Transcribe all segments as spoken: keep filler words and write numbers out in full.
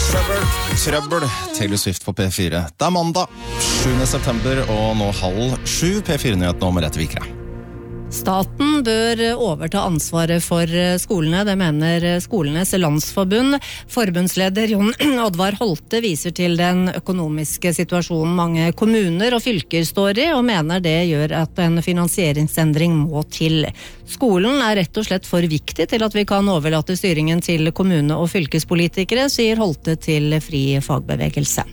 Trøbbel, Taylor Swift på P fire. Det er mandag, sjuende september, og nå halv sju. P fire-nyhetene om Merete Vikre. Staten bør overta ansvaret for skolene, det mener Skolenes Landsforbund. Forbundsleder Jon Oddvar Holte viser til den økonomiske situasjonen mange kommuner og fylker står i, og mener det gjør at en finansieringsendring må til. Skolen er rett og slett for viktig til at vi kan overlate styringen til kommune- og fylkespolitikere, sier Holte til Fri Fagbevegelse.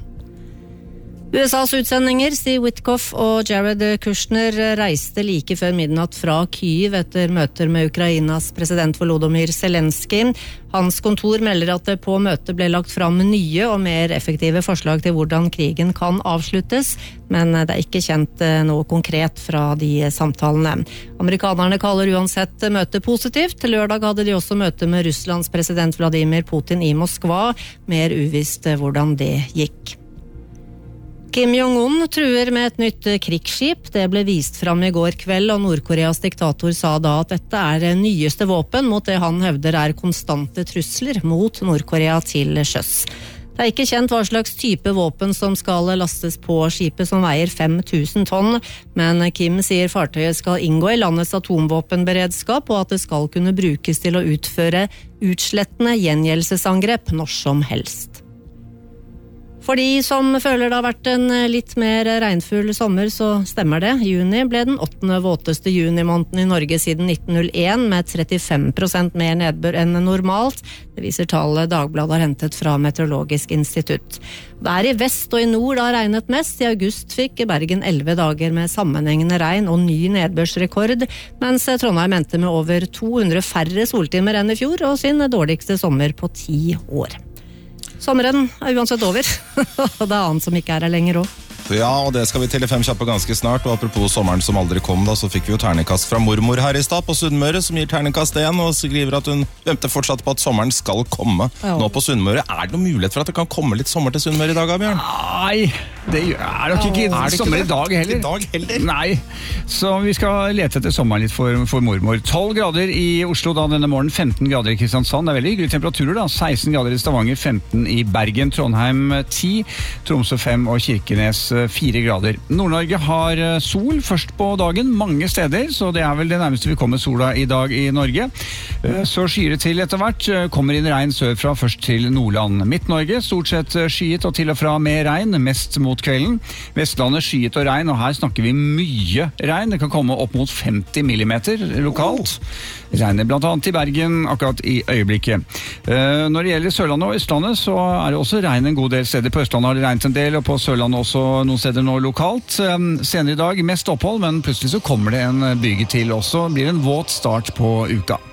U S A's utsendinger, Steve Witkoff og Jared Kushner, reiste like før midnatt fra Kyiv etter møter med Ukrainas president Volodymyr Zelensky. Hans kontor melder at det på møtet ble lagt fram nye og mer effektive forslag til hvordan krigen kan avsluttes, men det er ikke kjent noe konkret fra de samtalene. Amerikanerne kaller uansett møtet positivt. Til lørdag hadde de også møte med Russlands president Vladimir Putin i Moskva. Mer uvisst hvordan det gikk. Kim Jong-un truer med et nytt krigsskip. Det ble vist fram i går kveld, og Nordkoreas diktator sa da at dette er nyeste våpen mot det han hevder er konstante trusler mot Nordkorea til sjøs. Det er ikke kjent hva slags type våpen som skal lastes på skipet som veier fem tusen tonn, men Kim sier fartøyet skal inngå i landets atomvåpenberedskap, og at det skal kunne brukes til å utføre utslettende gjengjeldelsesangrep når som helst. For de som føler det har vært en litt mer regnfull sommer, så stemmer det. Juni ble den åttende våteste junimåneden i Norge siden nitten null en, med trettifem prosent mer nedbør enn normalt. Det viser tallet Dagbladet har hentet fra Meteorologisk institutt. Det er i vest og i nord det har regnet mest. I august fikk Bergen elleve dager med sammenhengende regn og ny nedbørsrekord, mens Trondheim endte med over to hundre færre soltimer enn i fjor, og sin dårligste sommer på ti år. Sommeren er uansett over, og det er annet som ikke er her lenger også. Ja, og det skal vi til i Fem kjappe ganske snart, og apropos sommeren som aldri kom da, så fikk vi jo terningkast fra mormor her i stad på Sunnmøre, som gir terningkast én, og skriver at hun venter fortsatt på at sommeren skal komme ja. Nå på Sunnmøre. Er det noen mulighet for at det kan komme litt sommer til Sunnmøre i dag, Bjørn? Nei, det er nok ikke ja, sommer i dag heller. I dag heller? Nei, så vi skal lete etter sommeren litt for, for mormor. tolv grader i Oslo da denne morgen, femten grader i Kristiansand. Det er veldig hyggelige temperaturer da. seksten grader i Stavanger, femten i Bergen, Trondheim ti, Tromsø fem og Kirkenes fire grader. Nord-Norge har sol først på dagen, mange steder, så det er vel det nærmeste vi kommer sola i dag i Norge. Så skyer det til etter hvert, kommer inn regn sørfra først til Nordland. Midt-Norge stort sett skyet og til og fra med regn, mest mot kvelden. Vestlandet skyet og regn, og her snakker vi mye regn. Det kan komme opp mot femti millimeter lokalt. Regner blant annet i Bergen akkurat i øyeblikket. Når det gjelder Sørlandet og Østlandet, så er det også regn en god del steder. På Østlandet har det regnet en del, og på Sørlandet også noen steder nå lokalt. Senere i dag mest opphold, men plutselig så kommer det en byge til også. Det blir en våt start på uka.